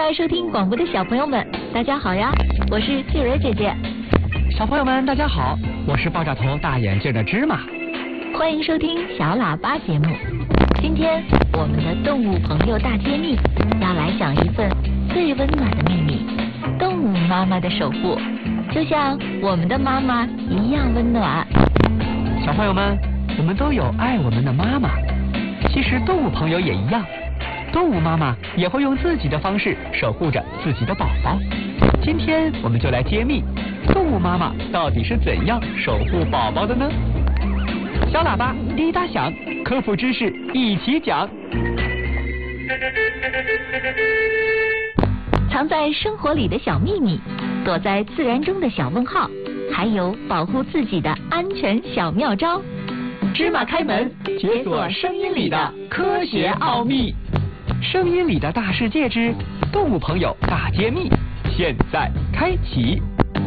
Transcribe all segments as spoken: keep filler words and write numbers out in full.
在收听广播的小朋友们，大家好呀，我是静蕊姐姐。 小朋友们，大家好，我是爆炸头大眼镜的芝麻。 欢迎收听小喇叭节目。今天我们的动物朋友大揭秘要来讲一份最温暖的秘密——动物妈妈的守护，就像我们的妈妈一样温暖。 小朋友们，我们都有爱我们的妈妈，其实动物朋友也一样，动物妈妈也会用自己的方式守护着自己的宝宝。今天我们就来揭秘，动物妈妈到底是怎样守护宝宝的呢？小喇叭滴答响，科普知识一起讲。 藏在生活里的小秘密，躲在自然中的小问号，还有保护自己的安全小妙招。 芝麻开门，解锁声音里的科学奥秘。声音里的大世界之动物朋友大揭秘，现在开启。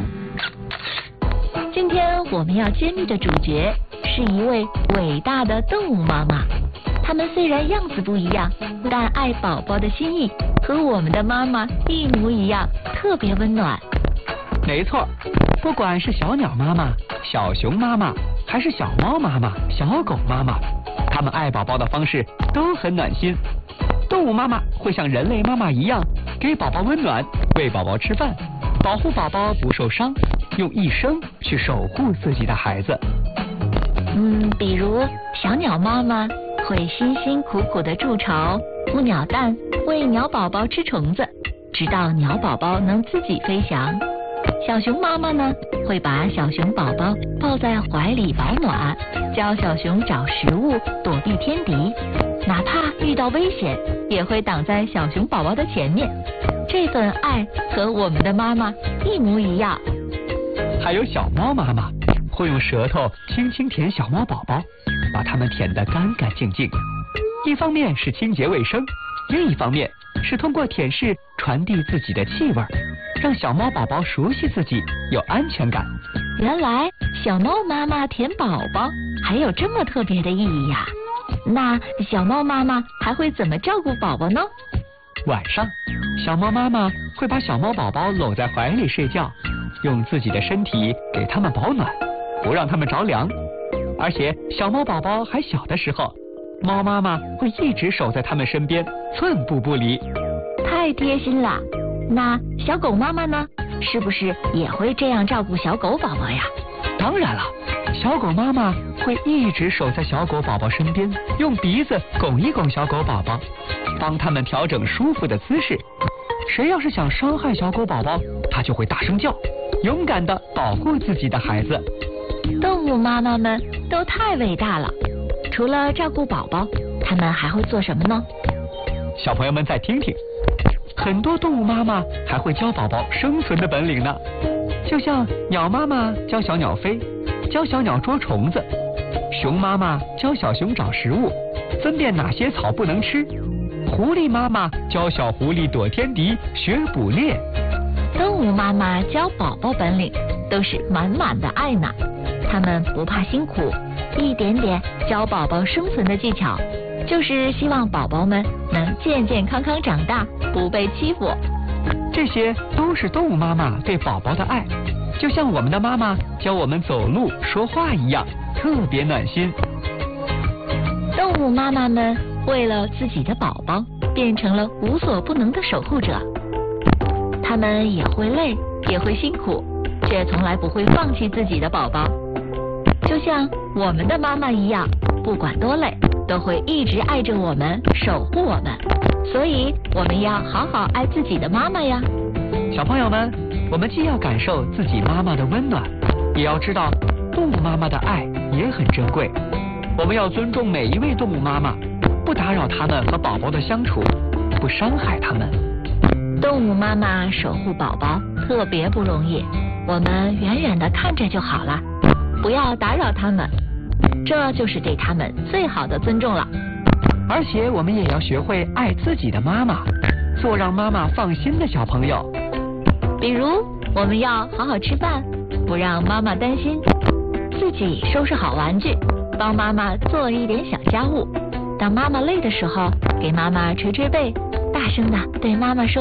今天我们要揭秘的主角是一位伟大的动物妈妈。她们虽然样子不一样，但爱宝宝的心意和我们的妈妈一模一样，特别温暖。 没错，不管是小鸟妈妈、小熊妈妈，还是小猫妈妈、小狗妈妈，她们爱宝宝的方式都很暖心。动物妈妈会像人类妈妈一样，给宝宝温暖，喂宝宝吃饭，保护宝宝不受伤，用一生去守护自己的孩子。 嗯，比如小鸟妈妈会辛辛苦苦的筑巢、孵鸟蛋，喂鸟宝宝吃虫子，直到鸟宝宝能自己飞翔。小熊妈妈呢，会把小熊宝宝抱在怀里保暖，教小熊找食物，躲避天敌，哪怕遇到危险，也会挡在小熊宝宝的前面。这份爱和我们的妈妈一模一样。 还有小猫妈妈会用舌头轻轻舔小猫宝宝，把它们舔得干干净净。一方面是清洁卫生，另一方面是通过舔舐传递自己的气味，让小猫宝宝熟悉自己，有安全感。 原来小猫妈妈舔宝宝还有这么特别的意义呀！那小猫妈妈还会怎么照顾宝宝呢？ 晚上，小猫妈妈会把小猫宝宝搂在怀里睡觉，用自己的身体给它们保暖，不让它们着凉。而且小猫宝宝还小的时候，猫妈妈会一直守在它们身边，寸步不离。 太贴心了。那小狗妈妈呢？是不是也会这样照顾小狗宝宝呀？ 当然了，小狗妈妈会一直守在小狗宝宝身边，用鼻子拱一拱小狗宝宝，帮它们调整舒服的姿势。谁要是想伤害小狗宝宝，它就会大声叫，勇敢地保护自己的孩子。 动物妈妈们都太伟大了，除了照顾宝宝，它们还会做什么呢？ 小朋友们再听听，很多动物妈妈还会教宝宝生存的本领呢。就像鸟妈妈教小鸟飞，教小鸟捉虫子；熊妈妈教小熊找食物，分辨哪些草不能吃；狐狸妈妈教小狐狸躲天敌，学捕猎。 动物妈妈教宝宝本领，都是满满的爱呢。他们不怕辛苦，一点点教宝宝生存的技巧，就是希望宝宝们能健健康康长大，不被欺负。 这些都是动物妈妈对宝宝的爱，就像我们的妈妈教我们走路说话一样，特别暖心。 动物妈妈们为了自己的宝宝，变成了无所不能的守护者。他们也会累，也会辛苦，却从来不会放弃自己的宝宝。就像我们的妈妈一样，不管多累，都会一直爱着我们，守护我们。所以我们要好好爱自己的妈妈呀。 小朋友们，我们既要感受自己妈妈的温暖，也要知道动物妈妈的爱也很珍贵。我们要尊重每一位动物妈妈，不打扰他们和宝宝的相处，不伤害他们。 动物妈妈守护宝宝特别不容易，我们远远地看着就好了，不要打扰他们，这就是对他们最好的尊重了。 而且我们也要学会爱自己的妈妈，做让妈妈放心的小朋友。 比如我们要好好吃饭，不让妈妈担心，自己收拾好玩具，帮妈妈做一点小家务。当妈妈累的时候，给妈妈捶捶背，大声的对妈妈说：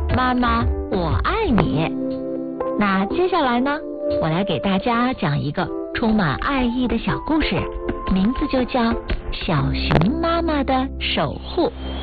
妈妈，我爱你。那接下来呢，我来给大家讲一个充满爱意的小故事，名字就叫《小熊妈妈的守护》。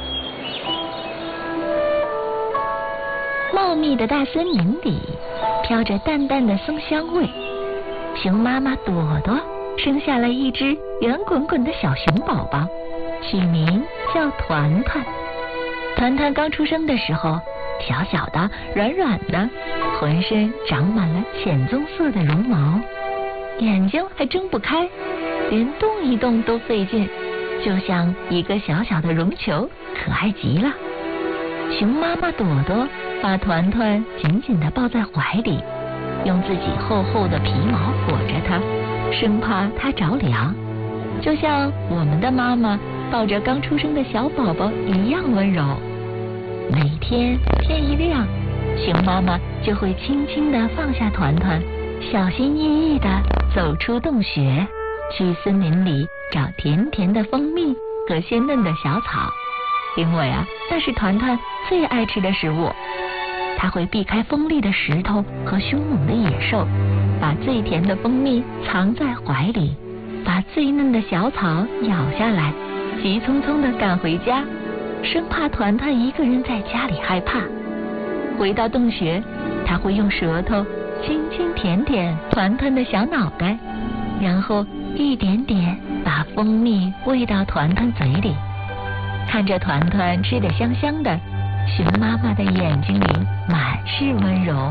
茂密的大森林里飘着淡淡的松香味，熊妈妈朵朵生下了一只圆滚滚的小熊宝宝，取名叫团团。团团刚出生的时候，小小的软软的，浑身长满了浅棕色的绒毛，眼睛还睁不开，连动一动都费劲，就像一个小小的绒球，可爱极了。熊妈妈朵朵把团团紧紧地抱在怀里，用自己厚厚的皮毛裹着它，生怕它着凉，就像我们的妈妈抱着刚出生的小宝宝一样温柔。每天天一亮，熊妈妈就会轻轻地放下团团，小心翼翼地走出洞穴，去森林里找甜甜的蜂蜜和鲜嫩的小草，因为啊，那是团团最爱吃的食物。它会避开锋利的石头和凶猛的野兽，把最甜的蜂蜜藏在怀里，把最嫩的小草咬下来，急匆匆地赶回家，生怕团团一个人在家里害怕。回到洞穴，它会用舌头轻轻舔舔团团的小脑袋，然后一点点把蜂蜜喂到团团嘴里。看着团团吃得香香的，熊妈妈的眼睛里满是温柔。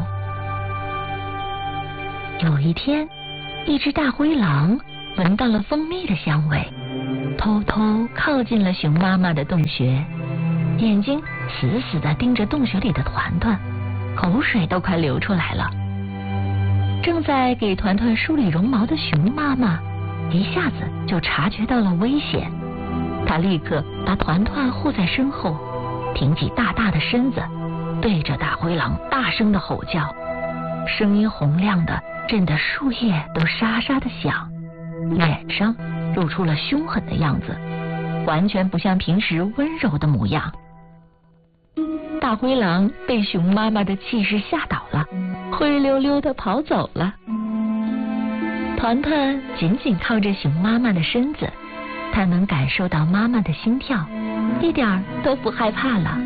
有一天，一只大灰狼闻到了蜂蜜的香味，偷偷靠近了熊妈妈的洞穴，眼睛死死地盯着洞穴里的团团，口水都快流出来了。正在给团团梳理绒毛的熊妈妈一下子就察觉到了危险，她立刻把团团护在身后，挺起大大的身子，对着大灰狼大声地吼叫，声音洪亮的震得树叶都沙沙地响，脸上露出了凶狠的样子，完全不像平时温柔的模样。大灰狼被熊妈妈的气势吓倒了，灰溜溜地跑走了。团团紧紧靠着熊妈妈的身子，他能感受到妈妈的心跳，一点儿都不害怕了。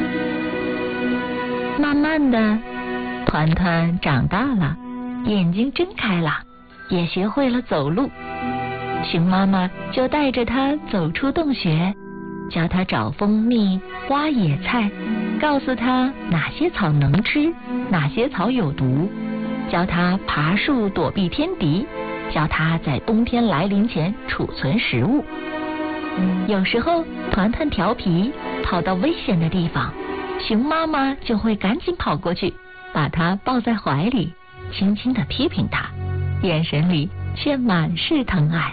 慢慢的，团团长大了，眼睛睁开了，也学会了走路。熊妈妈就带着他走出洞穴，教他找蜂蜜、挖野菜，告诉他哪些草能吃，哪些草有毒，教他爬树躲避天敌，教他在冬天来临前储存食物。有时候团团调皮，跑到危险的地方，熊妈妈就会赶紧跑过去，把他抱在怀里，轻轻地批评他，眼神里却满是疼爱。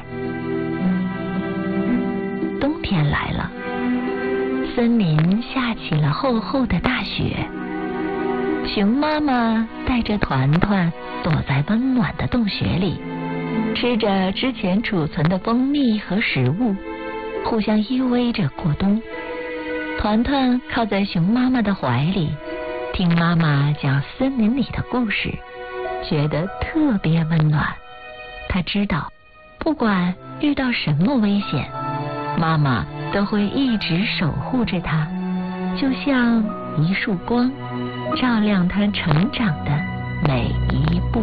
冬天来了，森林下起了厚厚的大雪，熊妈妈带着团团躲在温暖的洞穴里，吃着之前储存的蜂蜜和食物，互相依偎着过冬。团团靠在熊妈妈的怀里，听妈妈讲森林里的故事，觉得特别温暖。他知道，不管遇到什么危险，妈妈都会一直守护着他，就像一束光，照亮他成长的每一步。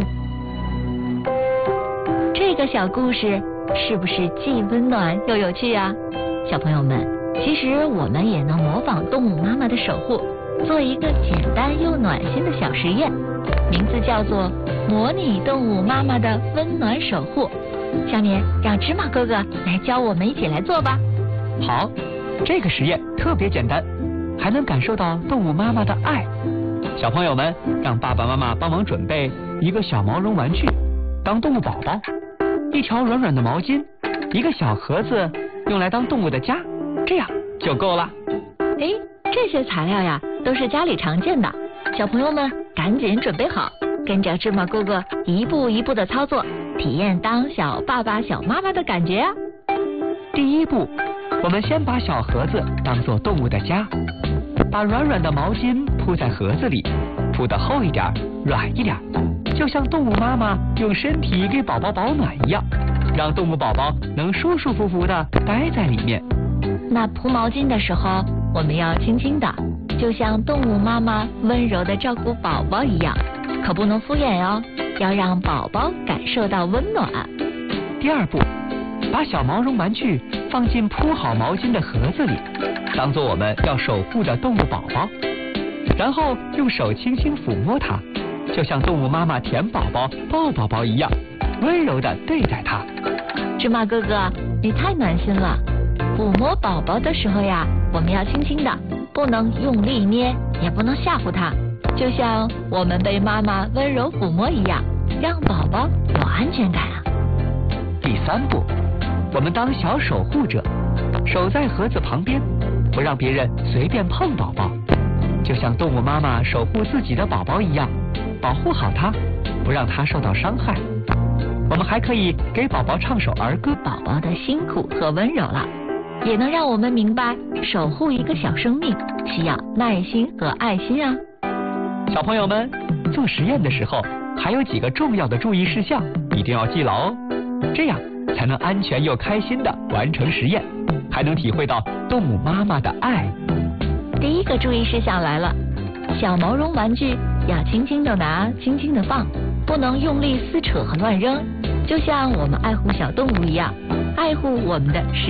这个小故事是不是既温暖又有趣啊？小朋友们，其实我们也能模仿动物妈妈的守护，做一个简单又暖心的小实验，名字叫做模拟动物妈妈的温暖守护。下面让芝麻哥哥来教我们一起来做吧。 好，这个实验特别简单，还能感受到动物妈妈的爱。小朋友们，让爸爸妈妈帮忙准备一个小毛绒玩具当动物宝宝，一条软软的毛巾，一个小盒子用来当动物的家，这样就够了。 哎，这些材料呀都是家里常见的，小朋友们赶紧准备好，跟着芝麻哥哥一步一步的操作，体验当小爸爸小妈妈的感觉啊。 第一步，我们先把小盒子当做动物的家，把软软的毛巾铺在盒子里，铺得厚一点，软一点，就像动物妈妈用身体给宝宝保暖一样，让动物宝宝能舒舒服服地待在里面。 那铺毛巾的时候，我们要轻轻的，就像动物妈妈温柔地照顾宝宝一样，可不能敷衍哦，要让宝宝感受到温暖。 第二步，把小毛绒玩具放进铺好毛巾的盒子里，当做我们要守护的动物宝宝，然后用手轻轻抚摸它，就像动物妈妈舔宝宝、抱宝宝一样，温柔地对待它。 芝麻哥哥，你太暖心了。抚摸宝宝的时候呀，我们要轻轻的，不能用力捏，也不能吓唬他，就像我们被妈妈温柔抚摸一样，让宝宝有安全感啊。 第三步，我们当小守护者，守在盒子旁边，不让别人随便碰宝宝，就像动物妈妈守护自己的宝宝一样，保护好它，不让它受到伤害。我们还可以给宝宝唱首儿歌， 宝宝的辛苦和温柔了，也能让我们明白守护一个小生命需要耐心和爱心啊。 小朋友们，做实验的时候还有几个重要的注意事项一定要记牢哦，这样才能安全又开心地完成实验，还能体会到动物妈妈的爱。 第一个注意事项来了，小毛绒玩具要轻轻地拿，轻轻地放，不能用力撕扯和乱扔，就像我们爱护小动物一样，爱护我们的实